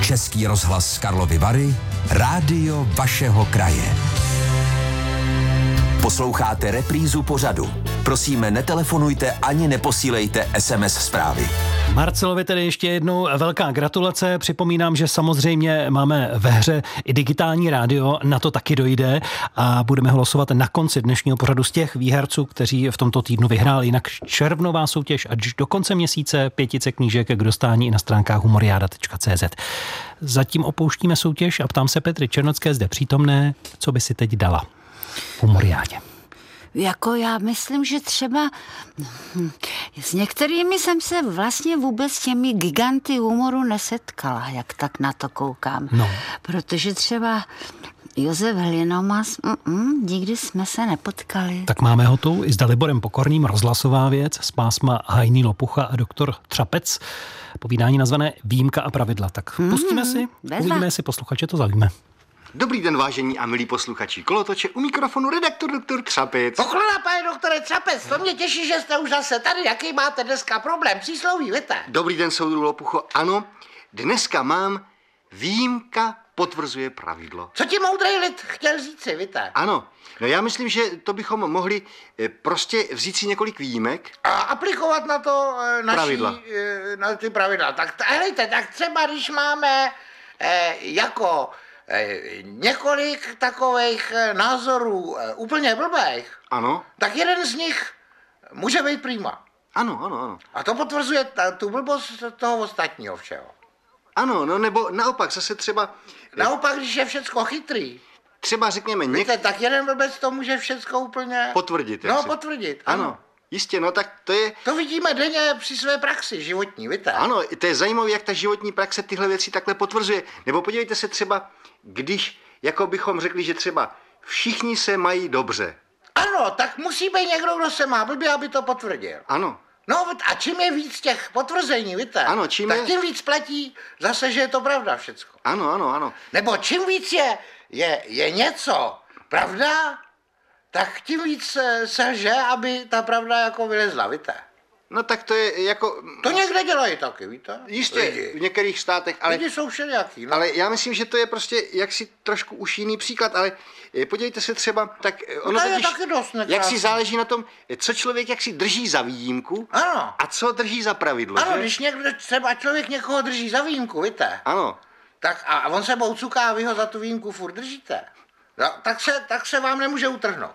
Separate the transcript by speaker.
Speaker 1: Český rozhlas Karlovy Vary, rádio vašeho kraje. Posloucháte reprízu pořadu. Prosíme, netelefonujte ani neposílejte SMS zprávy.
Speaker 2: Marcelovi tedy ještě jednou velká gratulace. Připomínám, že samozřejmě máme ve hře i digitální rádio, na to taky dojde a budeme hlasovat na konci dnešního pořadu z těch výherců, kteří v tomto týdnu vyhráli. Jinak červnová soutěž až do konce měsíce, 5 knížek k dostání i na stránkách humoriada.cz. Zatím opouštíme soutěž a ptám se Petry Černocké zde přítomné, co by si teď dala humoriádě.
Speaker 3: Jako já myslím, že třeba s některými jsem se vlastně vůbec těmi giganty humoru nesetkala, jak tak na to koukám.
Speaker 2: No.
Speaker 3: Protože třeba Josef Hlinomas, nikdy jsme se nepotkali.
Speaker 2: Tak máme ho tu i s Daliborem Pokorným, rozhlasová věc z pásma Hajný Lopucha a doktor Třapec. Povídání nazvané Výjimka a pravidla. Tak pustíme si, uvidíme, jestli posluchače to zaujme.
Speaker 4: Dobrý den, vážení a milí posluchači Kolotoče, u mikrofonu redaktor doktor Třapec.
Speaker 5: Pochvala, pane doktore Třapec, to mě těší, že jste už zase tady. Jaký máte dneska problém? Přísloví, víte?
Speaker 4: Dobrý den, soudru Lopucho. Ano, dneska mám výjimka potvrzuje pravidlo.
Speaker 5: Co ti moudrý lid chtěl říci, víte?
Speaker 4: Ano, no já myslím, že to bychom mohli prostě vzít si několik výjimek.
Speaker 5: A aplikovat na to
Speaker 4: Pravidla.
Speaker 5: Na ty pravidla. Tak helejte, tak třeba když máme několik takových názorů úplně blbých,
Speaker 4: Ano.
Speaker 5: tak jeden z nich může být prima.
Speaker 4: Ano.
Speaker 5: A to potvrzuje tu blbost toho ostatního všeho.
Speaker 4: Ano, no nebo naopak, zase třeba...
Speaker 5: Naopak, když je všecko chytrý,
Speaker 4: Třeba řekněme
Speaker 5: víte, tak jeden blbec to může všecko úplně...
Speaker 4: Potvrdit.
Speaker 5: No, potvrdit,
Speaker 4: Ano. Jistě, no tak to je...
Speaker 5: To vidíme denně při své praxi životní, víte?
Speaker 4: Ano, to je zajímavé, jak ta životní praxe tyhle věci takhle potvrzuje. Nebo podívejte se třeba, když, jako bychom řekli, že třeba všichni se mají dobře.
Speaker 5: Ano, tak musí být někdo, kdo se má blbě, aby to potvrdil.
Speaker 4: Ano.
Speaker 5: No a čím je víc těch potvrzení, víte?
Speaker 4: Ano,
Speaker 5: tak tím víc platí zase, že je to pravda všecko.
Speaker 4: Ano.
Speaker 5: Nebo čím víc je něco pravda, tak tím víc se lže, aby ta pravda jako vylezla, víte?
Speaker 4: No tak to je jako...
Speaker 5: To někde dělají taky, víte?
Speaker 4: Jistě,
Speaker 5: Lidi.
Speaker 4: v některých státech, ale...
Speaker 5: Lidi jsou všelijaký, no.
Speaker 4: Ale já myslím, že to je prostě jaksi trošku už jiný příklad, ale podívejte se třeba, tak ono
Speaker 5: to je
Speaker 4: totiž,
Speaker 5: taky dost nekrásný.
Speaker 4: jak si záleží na tom, co člověk jak si drží za výjimku
Speaker 5: Ano.
Speaker 4: a co drží za pravidlo,
Speaker 5: Ano,
Speaker 4: že?
Speaker 5: když někdo, třeba člověk někoho drží za výjimku, víte?
Speaker 4: Ano.
Speaker 5: Tak a on se boucuká a vy ho za tu výjimku furt držíte. No, tak se vám nemůže utrhnout.